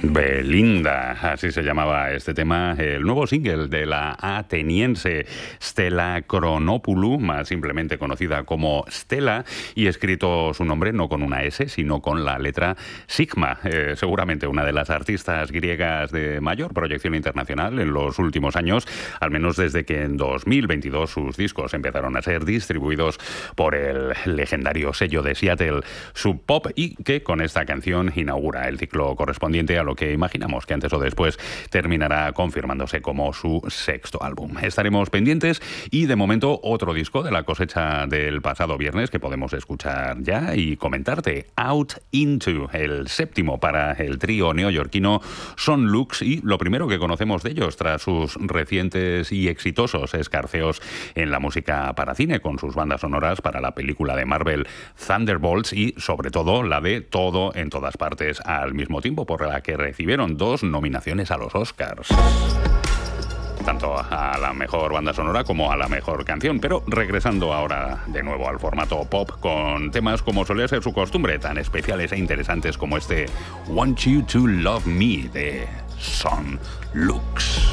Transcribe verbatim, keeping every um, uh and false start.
Belinda, así se llamaba este tema, el nuevo single de la ateniense Stella Chronopoulou, más simplemente conocida como Stella, y escrito su nombre no con una S, sino con la letra Sigma. Eh, seguramente una de las artistas griegas de mayor proyección internacional en los últimos años, al menos desde que en dos mil veintidós sus discos empezaron a ser distribuidos por el legendario sello de Seattle Sub Pop, y que con esta canción inaugura el ciclo correspondiente a lo que imaginamos que antes o después terminará confirmándose como su sexto álbum. Estaremos pendientes, y de momento otro disco de la cosecha del pasado viernes que podemos escuchar ya y comentarte: Out Into, el séptimo para el trío neoyorquino Son Lux, y lo primero que conocemos de ellos tras sus recientes y exitosos escarceos en la música para cine, con sus bandas sonoras para la película de Marvel Thunderbolts y sobre todo la de Todo en Todas Partes al Mismo Tiempo, por la que recibieron dos nominaciones a los Oscars, tanto a la mejor banda sonora como a la mejor canción. Pero regresando ahora de nuevo al formato pop, con temas como solía ser su costumbre, tan especiales e interesantes como este Want You to Love Me de Son Lux.